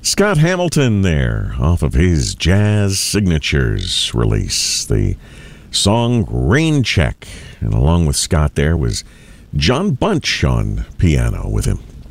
Scott Hamilton there, off of his Jazz Signatures release, the song Rain Check. And along with Scott there was John Bunch on piano with him.